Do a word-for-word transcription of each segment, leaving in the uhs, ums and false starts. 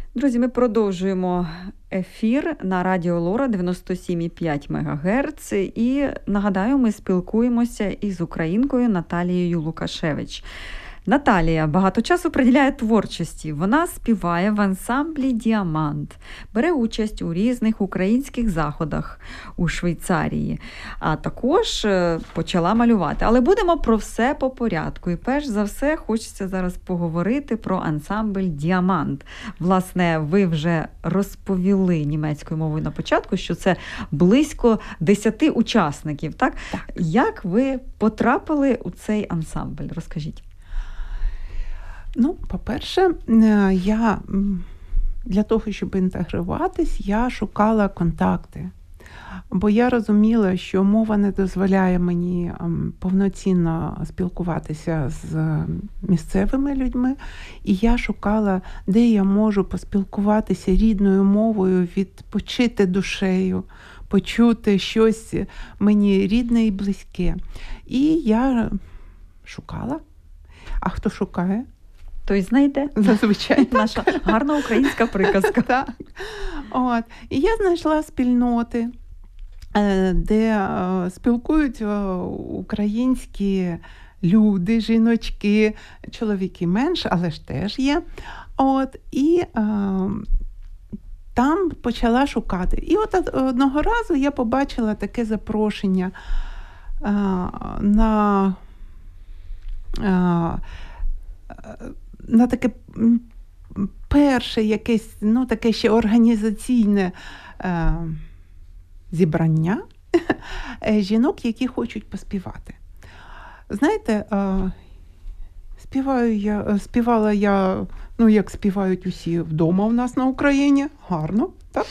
Друзі, ми продовжуємо ефір на Радіо Лора дев'яносто сім і п'ять мегагерц. І, нагадаю, ми спілкуємося із українкою Наталією Лукашевич. Наталія багато часу приділяє творчості. Вона співає в ансамблі «Діамант», бере участь у різних українських заходах у Швейцарії, а також почала малювати. Але будемо про все по порядку. І перш за все хочеться зараз поговорити про ансамбль «Діамант». Власне, ви вже розповіли німецькою мовою на початку, що це близько десяти учасників. Так? Так. Як ви потрапили у цей ансамбль? Розкажіть. Ну, по-перше, я для того, щоб інтегруватись, я шукала контакти. Бо я розуміла, що мова не дозволяє мені повноцінно спілкуватися з місцевими людьми. І я шукала, де я можу поспілкуватися рідною мовою, відпочити душею, почути щось мені рідне і близьке. І я шукала. А хто шукає? Той знайде. Зазвичай. Наша гарна українська приказка. Так. От. І я знайшла спільноти, де спілкуються українські люди, жіночки, чоловіки менш, але ж теж є. От. І е, там почала шукати. І от одного разу я побачила таке запрошення е, на е, на таке перше якесь, ну, таке ще організаційне е, зібрання жінок, які хочуть поспівати. Знаєте, е, співаю я, співала я, ну, як співають усі вдома у нас на Україні, гарно, так?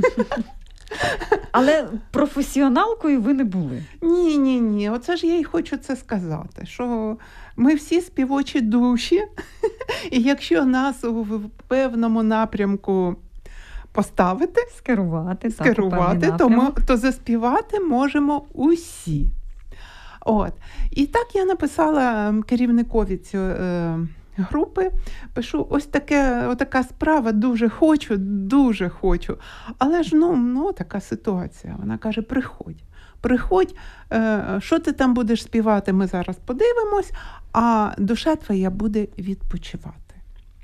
Але професіоналкою ви не були? Ні, ні, ні. Оце ж я й хочу це сказати, що ми всі співочі душі, і якщо нас у певному напрямку поставити, скерувати, скерувати так, то, ми, то заспівати можемо усі. От. І так я написала керівникові цього е, групи, пишу, ось таке, отака справа, дуже хочу, дуже хочу. Але ж, ну, ну така ситуація. Вона каже, приходь. Приходь, е, що ти там будеш співати, ми зараз подивимось, а душа твоя буде відпочивати.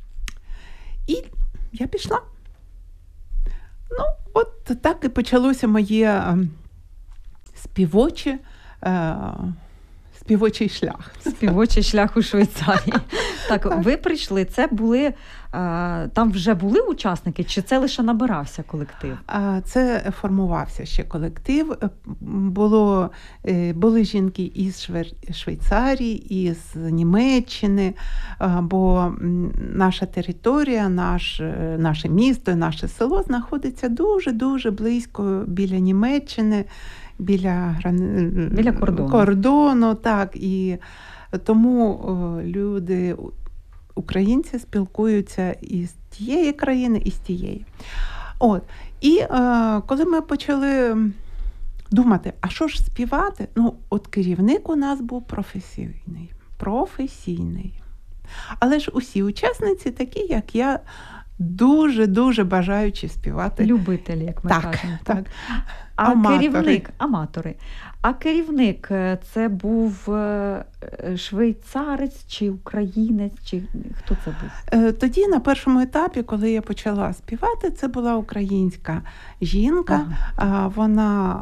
І я пішла. Ну, от так і почалося моє е, співоче, е, співочий шлях. Співочий шлях у Швейцарії. Так, так, ви прийшли, це були, там вже були учасники, чи це лише набирався колектив? Це формувався ще колектив. Було, були жінки із Швейцарії, із Німеччини, бо наша територія, наш, наше місто, наше село знаходиться дуже-дуже близько біля Німеччини, біля, біля кордону. кордону, так, і тому о, люди, українці спілкуються із тієї країни, і з тієї. От. І е, коли ми почали думати, а що ж співати, ну, от керівник у нас був професійний, професійний. Але ж усі учасниці такі, як я, дуже-дуже бажаючи співати. Любителі, як ми так, кажемо. Так, так. А аматори. керівник, аматори. А керівник це був швейцарець чи українець, чи хто це був? Тоді на першому етапі, коли я почала співати, це була українська жінка. Ага. Вона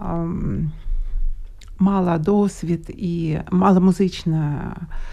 мала досвід і мала музичне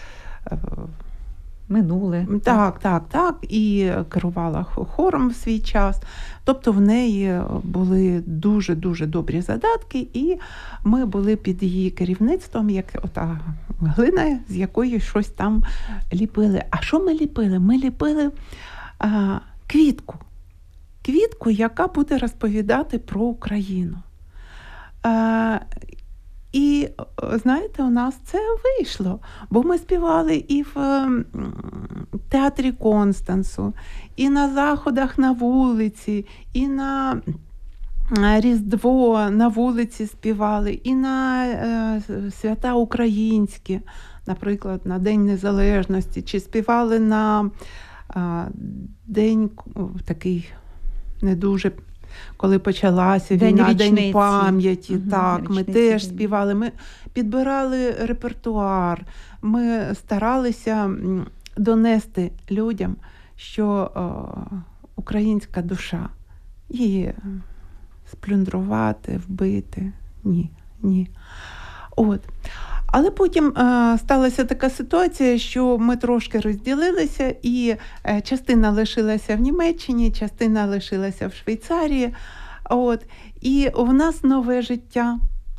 минуле. Так, так, так. І керувала хором в свій час. Тобто в неї були дуже-дуже добрі задатки, і ми були під її керівництвом, як ота глина, з якої щось там ліпили. А що ми ліпили? Ми ліпили а, квітку. Квітку, яка буде розповідати про Україну. А, І, знаєте, у нас це вийшло, бо ми співали і в театрі Констансу, і на заходах на вулиці, і на Різдво на вулиці співали, і на е, свята українські, наприклад, на День Незалежності, чи співали на день такий не дуже, коли почалася День війна, річниці. День пам'яті, Угу, так, ми річниці теж війни. співали, ми підбирали репертуар, ми старалися донести людям, що о, українська душа, її сплюндрувати, вбити, ні, ні. От. Але потім е, сталася така ситуація, що ми трошки розділилися, і е, частина лишилася в Німеччині, частина лишилася в Швейцарії. От. І у нас нове життя,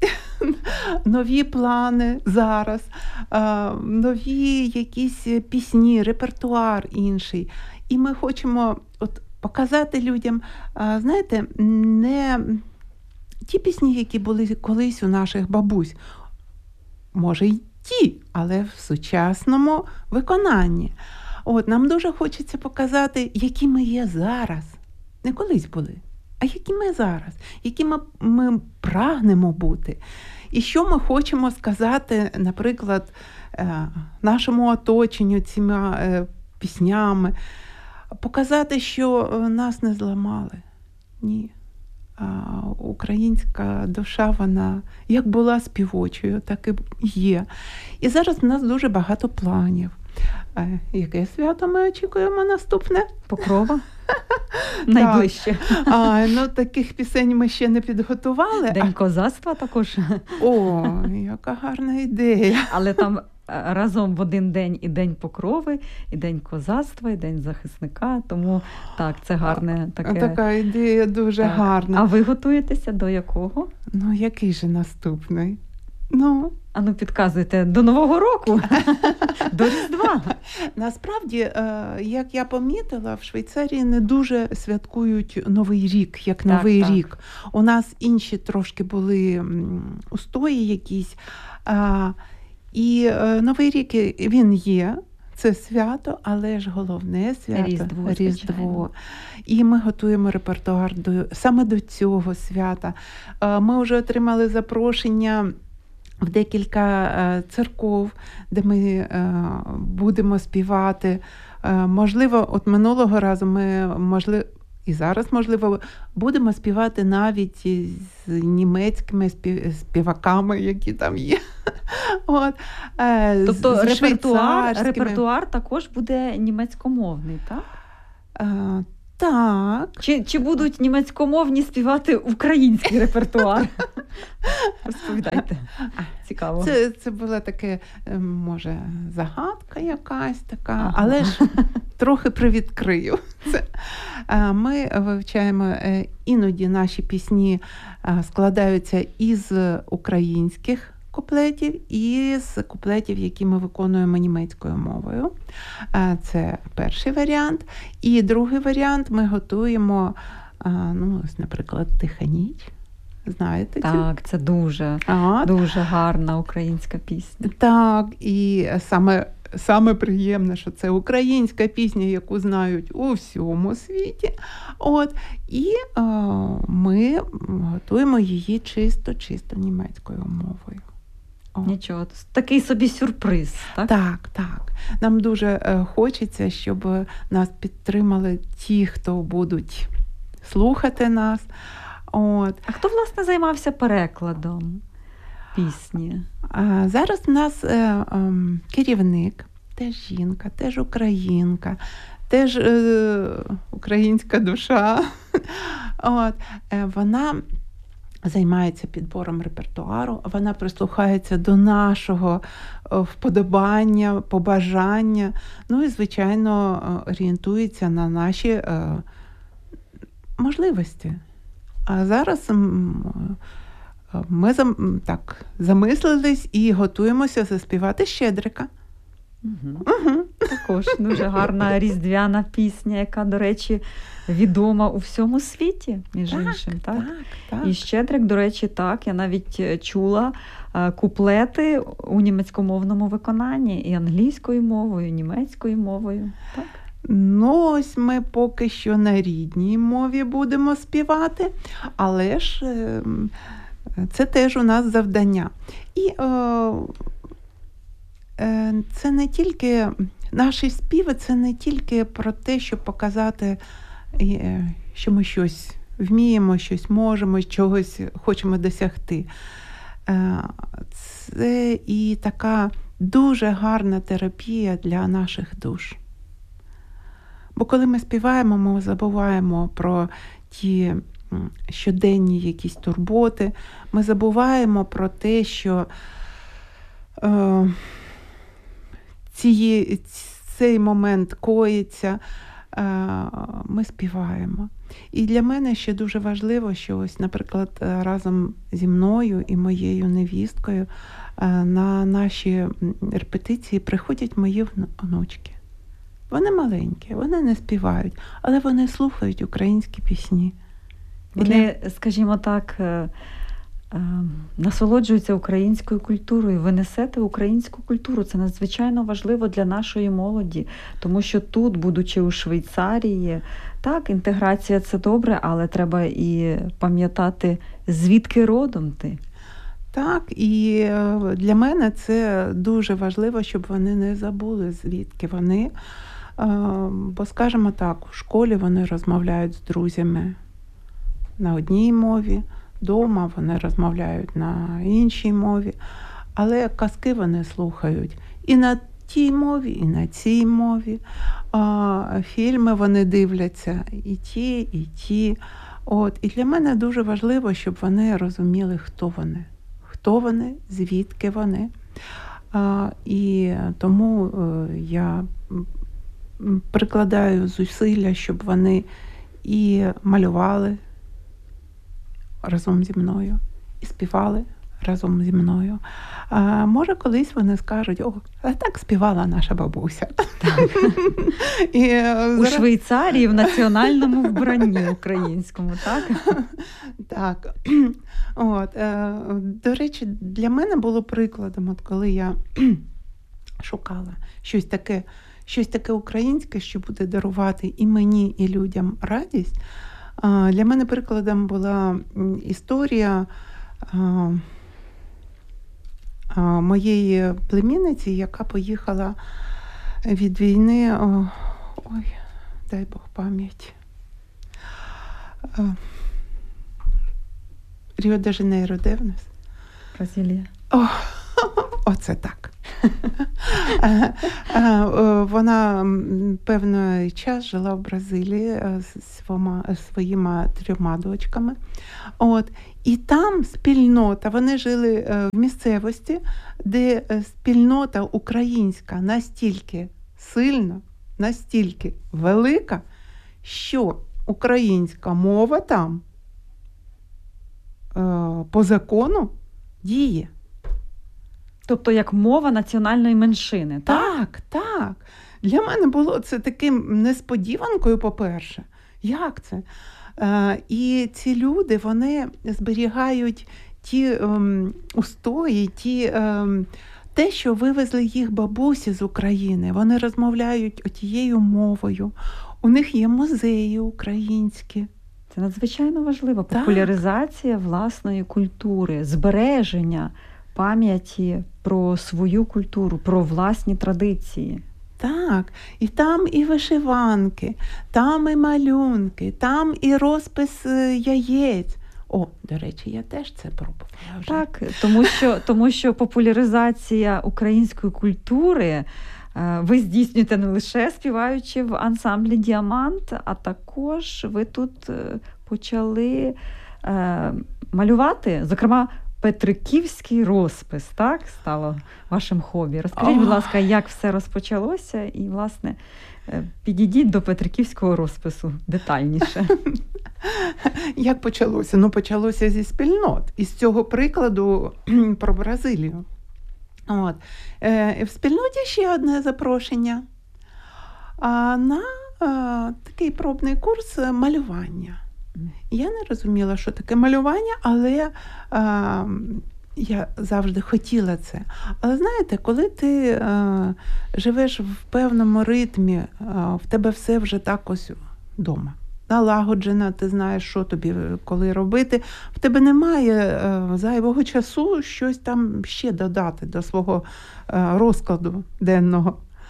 нові плани зараз, е, нові якісь пісні, репертуар інший. І ми хочемо от, показати людям, е, знаєте, не ті пісні, які були колись у наших бабусь, може й ті, але в сучасному виконанні. От, нам дуже хочеться показати, які ми є зараз. Не колись були, а які ми зараз, які ми, ми прагнемо бути. І що ми хочемо сказати, наприклад, нашому оточенню цими піснями. Показати, що нас не зламали. Ні. А українська душа, вона як була співочою, так і є. І зараз в нас дуже багато планів. А яке свято ми очікуємо наступне? Покрова? Найближче. А, ну, таких пісень ми ще не підготували. День козацтва також. О, яка гарна ідея. Але там разом в один день і День Покрови, і День козацтва, і День захисника. Тому так, це гарне таке. Така ідея дуже так. гарна. А ви готуєтеся до якого? Ну, який же наступний? Ну, а ну підказуйте, до Нового року, до Різдва. Насправді, як я помітила, в Швейцарії не дуже святкують Новий рік, як так, Новий так. рік. У нас інші трошки були устої якісь. І Новий рік, він є, це свято, але ж головне свято – Різдво. Різдво. І ми готуємо репертуар до, саме до цього свята. Ми вже отримали запрошення в декілька церков, де ми будемо співати. Можливо, от минулого разу ми, можливо, і зараз, можливо, будемо співати навіть з німецькими співаками, які там є. От. Тобто репертуар, репертуар також буде німецькомовний, так? А, так. Чи, чи будуть німецькомовні співати український репертуар? Розповідайте. Цікаво. Це, це була таке, може, загадка якась така, ага. але ж трохи привідкрию. Це. Ми вивчаємо, іноді наші пісні складаються із українських куплетів і з куплетів, які ми виконуємо німецькою мовою. Це перший варіант. І другий варіант ми готуємо, ну, наприклад, «Тиха ніч». Знаєте? Так, це дуже, дуже гарна українська пісня. Так, і саме, саме приємне, що це українська пісня, яку знають у всьому світі. От, і е, ми готуємо її чисто-чисто німецькою мовою. О. Нічого, такий собі сюрприз, так? Так, так. Нам дуже е, хочеться, щоб нас підтримали ті, хто будуть слухати нас. От. А хто, власне, займався перекладом пісні? А, зараз у нас е, е, керівник, теж жінка, теж українка, теж е, українська душа. От. Е, вона займається підбором репертуару, вона прислухається до нашого вподобання, побажання, ну і, звичайно, орієнтується на наші е, можливості. А зараз ми так замислились і готуємося заспівати «Щедрика». Угу. Угу. Також дуже гарна різдвяна пісня, яка, до речі, відома у всьому світі, між так, іншим. Так? Так, так. І «Щедрик», до речі, так, я навіть чула куплети у німецькомовному виконанні, і англійською мовою, і німецькою мовою. Так? Ну, ось ми поки що на рідній мові будемо співати, але ж це теж у нас завдання. І е, е, це не тільки наші співи – це не тільки про те, щоб показати, що ми щось вміємо, щось можемо, чогось хочемо досягти. Це і така дуже гарна терапія для наших душ. Бо коли ми співаємо, ми забуваємо про ті щоденні якісь турботи, ми забуваємо про те, що е, ці, цей момент коїться, е, ми співаємо. І для мене ще дуже важливо, що ось, наприклад, разом зі мною і моєю невісткою е, на наші репетиції приходять мої онучки. Вони маленькі, вони не співають, але вони слухають українські пісні. Вони, скажімо так, насолоджуються українською культурою. Ви несете українську культуру. Це надзвичайно важливо для нашої молоді, тому що тут, будучи у Швейцарії, так, інтеграція – це добре, але треба і пам'ятати, звідки родом ти. Так, і для мене це дуже важливо, щоб вони не забули, звідки вони. Бо, скажімо так, у школі вони розмовляють з друзями на одній мові, вдома вони розмовляють на іншій мові, але казки вони слухають і на тій мові, і на цій мові. Фільми вони дивляться і ті, і ті. От. І для мене дуже важливо, щоб вони розуміли, хто вони. Хто вони, звідки вони. І тому я прикладаю зусилля, щоб вони і малювали разом зі мною, і співали разом зі мною. А, може, колись вони скажуть: о, а так співала наша бабуся. Так. І, у зараз... Швейцарії в національному вбранні українському, так? Так. От, е, до речі, для мене було прикладом, от коли я шукала щось таке, щось таке українське, що буде дарувати і мені, і людям радість. Для мене прикладом була історія моєї племінниці, яка поїхала від війни, ой, дай Бог пам'ять, Ріо-де-Жанейро, де в нас? Бразилія. О, оце так. Вона певний час жила в Бразилії з своїми трьома дочками. От. І там спільнота, вони жили в місцевості, де спільнота українська настільки сильна, настільки велика, що українська мова там по закону діє. Тобто як мова національної меншини, так? Так, так. Для мене було це таким несподіванкою, по-перше. Як це? Е, і ці люди, вони зберігають ті ем, устої, ті, ем, те, що вивезли їх бабусі з України. Вони розмовляють отією мовою. У них є музеї українські. Це надзвичайно важливо. Популяризація так. власної культури, збереження пам'яті про свою культуру, про власні традиції. Так, і там і вишиванки, там і малюнки, там і розпис яєць. О, до речі, я теж це пробувала вже. Так, тому що, тому що популяризація української культури ви здійснюєте не лише співаючи в ансамблі «Діамант», а також ви тут почали е, малювати, зокрема, петриківський розпис, так, стало вашим хобі. Розкажіть, будь ласка, як все розпочалося і, власне, підійдіть до петриківського розпису детальніше. Як почалося? Ну, почалося зі спільнот. Із цього прикладу про Бразилію. От. Е, в спільноті ще одне запрошення а, на а, такий пробний курс малювання. Я не розуміла, що таке малювання, але а, я завжди хотіла це. Але знаєте, коли ти а, живеш в певному ритмі, а, в тебе все вже так ось вдома. Налагоджена, ти знаєш, що тобі коли робити. В тебе немає а, зайвого часу щось там ще додати до свого а, розкладу денного.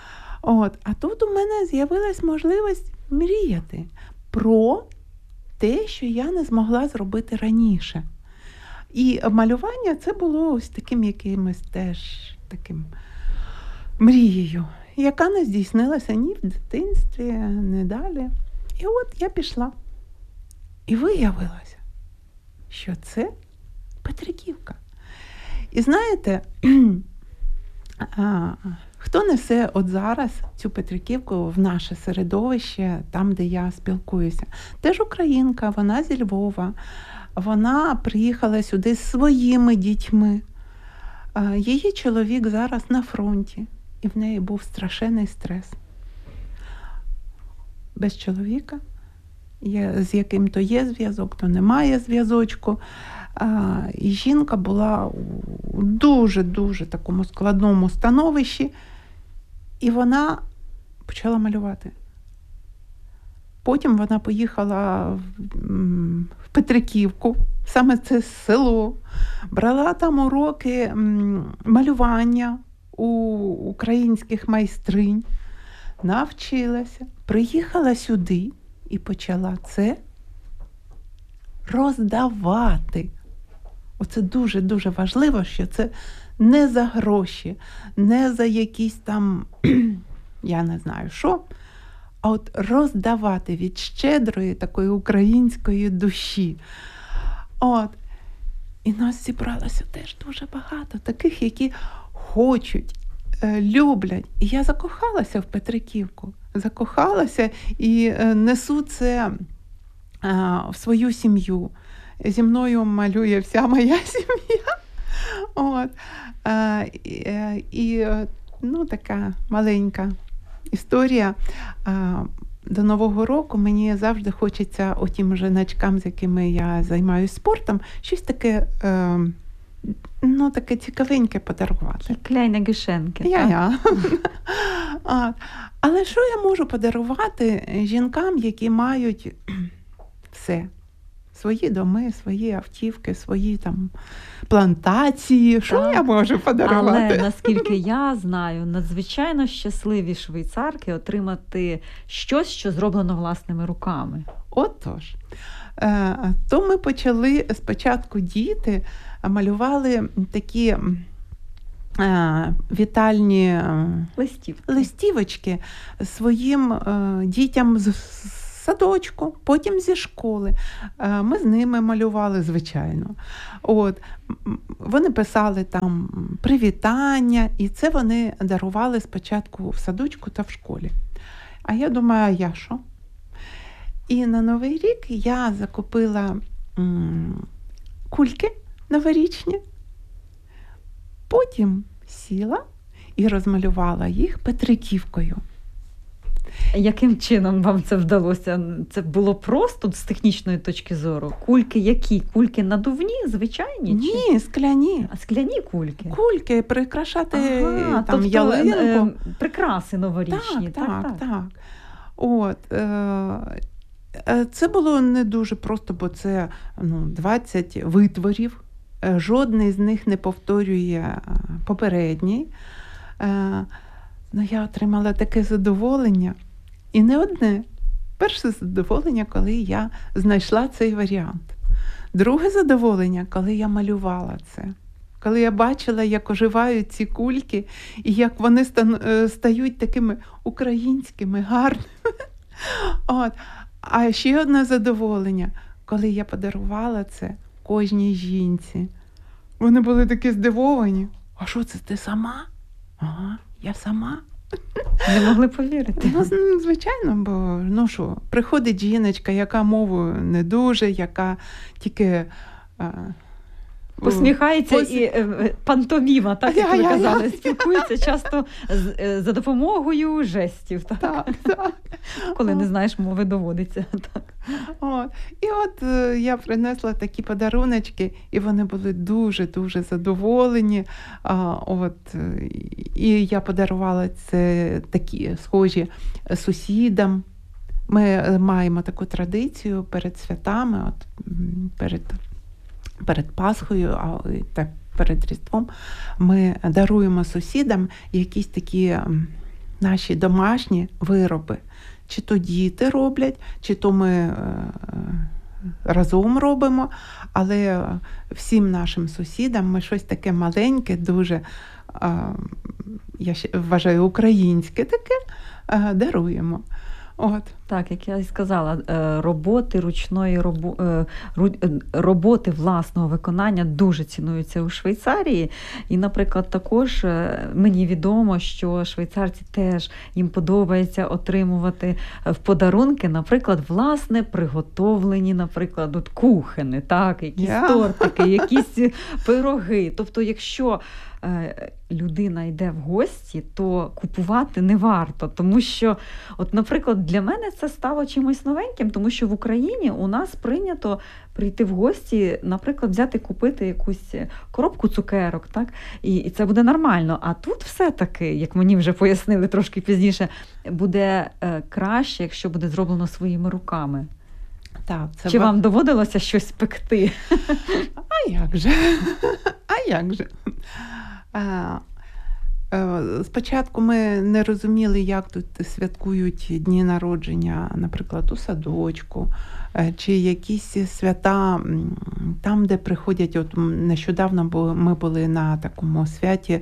От. А тут у мене з'явилась можливість мріяти про те, що я не змогла зробити раніше. І малювання це було ось таким якимось теж таким мрією, яка не здійснилася ні в дитинстві, ні далі. І от я пішла. І виявилося, що це Петриківка. І знаєте, а, хто несе от зараз цю Петриківку в наше середовище, там, де я спілкуюся? Теж українка, вона зі Львова. Вона приїхала сюди з своїми дітьми. А, її чоловік зараз на фронті, і в неї був страшенний стрес. Без чоловіка, є, з яким то є зв'язок, то немає зв'язочку. А, і жінка була у дуже-дуже такому складному становищі, і вона почала малювати. Потім вона поїхала в, в Петриківку, саме це село, брала там уроки малювання у українських майстринь, навчилася, приїхала сюди і почала це роздавати. Оце дуже-дуже важливо, що це не за гроші, не за якісь там, я не знаю що, а от роздавати від щедрої такої української душі. От. І нас зібралося теж дуже багато таких, які хочуть, люблять. І я закохалася в Петриківку. Закохалася і несу це в свою сім'ю. Зі мною малює вся моя сім'я. От. І, і ну, така маленька історія. До Нового року мені завжди хочеться отім жіночкам, з якими я займаюся спортом, щось таке, ну, таке цікавеньке подарувати. Кляйне гішенки. Я-я. Але що я можу подарувати жінкам, які мають все? Свої доми, свої автівки, свої там плантації. Що так. я можу подарувати? Але, наскільки я знаю, надзвичайно щасливі швейцарки отримати щось, що зроблено власними руками. Отож. То ми почали спочатку діти малювали такі вітальні Листів. листівочки своїм дітям з садочку, потім зі школи. Ми з ними малювали, звичайно. От. Вони писали там привітання, і це вони дарували спочатку в садочку та в школі. А я думаю, а я що? І на Новий рік я закупила м- кульки новорічні, потім сіла і розмалювала їх Петриківкою. Яким чином вам це вдалося? Це було просто з технічної точки зору? Кульки які? Кульки надувні, звичайні? Ні, чи? скляні. А скляні кульки? Кульки, прикрашати ага, там тобто, ялинку. Е, прикраси новорічні. Так, так, так. так. так. От, е, це було не дуже просто, бо це ну, двадцять витворів. Жодний з них не повторює попередній. Е, ну, я отримала таке задоволення. І не одне. Перше задоволення, коли я знайшла цей варіант. Друге задоволення, коли я малювала це. Коли я бачила, як оживають ці кульки, і як вони стають такими українськими, гарними. От. А ще одне задоволення, коли я подарувала це кожній жінці. Вони були такі здивовані. А що це, ти сама? Ага, я сама. Не могли повірити. Ну, звичайно, бо, ну що, приходить жіночка, яка мовою не дуже, яка тільки... А, посміхається Пос... і е, пантоміма, так, як ви я, казали, я, спілкується я. часто з, е, за допомогою жестів. Так, так. так. Коли не знаєш мови, доводиться. Так. От. І от е, я принесла такі подаруночки, і вони були дуже-дуже задоволені. А, от, і я подарувала це такі схожі сусідам. Ми маємо таку традицію перед святами, от, перед перед Пасхою, а та перед Різдвом ми даруємо сусідам якісь такі наші домашні вироби. Чи то діти роблять, чи то ми е, разом робимо, але всім нашим сусідам ми щось таке маленьке, дуже, е, я ще вважаю, українське таке е, даруємо. От. Так, як я і сказала, роботи ручної робо... роботи власного виконання дуже цінуються у Швейцарії. І, наприклад, також мені відомо, що швейцарці теж їм подобається отримувати в подарунки, наприклад, власне приготовлені, наприклад, от кухини, так, якісь yeah. тортики, якісь пироги. Тобто, якщо людина йде в гості, то купувати не варто, тому що, от, наприклад, для мене це стало чимось новеньким, тому що в Україні у нас прийнято прийти в гості, наприклад, взяти, купити якусь коробку цукерок, так? І, і це буде нормально. А тут все-таки, як мені вже пояснили трошки пізніше, буде е, краще, якщо буде зроблено своїми руками. Так, це Чи ва... вам доводилося щось пекти? А як же? А як же? А, спочатку ми не розуміли, як тут святкують дні народження, наприклад, у садочку, чи якісь свята там, де приходять, от нещодавно ми були на такому святі,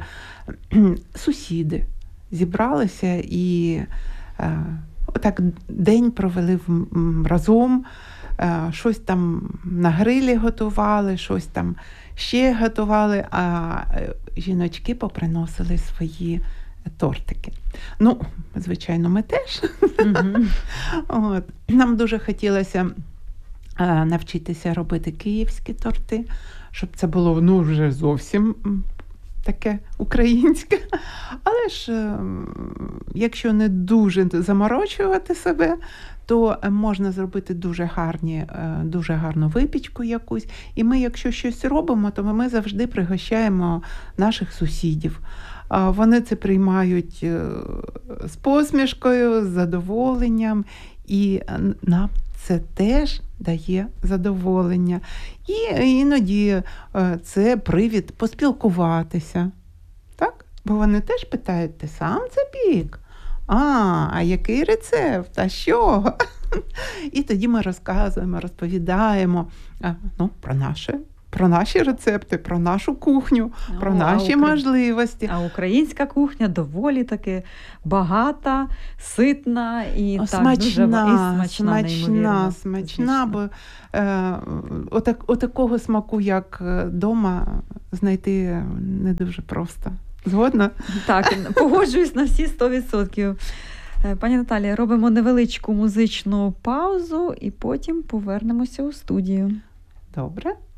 сусіди зібралися і отак день провели разом, щось там на грилі готували, щось там ще готували, а жіночки поприносили свої тортики. Ну, звичайно, ми теж. Mm-hmm. От. Нам дуже хотілося а, навчитися робити київські торти, щоб це було, ну, вже зовсім таке українське. Але ж, якщо не дуже заморочувати себе, то можна зробити дуже гарні, дуже гарну випічку якусь. І ми, якщо щось робимо, то ми завжди пригощаємо наших сусідів. Вони це приймають з посмішкою, з задоволенням, і нам це теж дає задоволення. І іноді це привід поспілкуватися. Так? Бо вони теж питають: ти сам це пік? А, а який рецепт? А що? І тоді ми розказуємо, розповідаємо ну, про наше, про наші рецепти, про нашу кухню, О, про наші а можливості. А українська кухня доволі таки багата, ситна і О, так, смачна, дуже і смачна, смачна, смачна, бо е, отак, отакого смаку, як вдома, знайти не дуже просто. Згодна? Так, погоджуюсь на всі сто відсотків. Пані Наталія, робимо невеличку музичну паузу і потім повернемося у студію. Добре.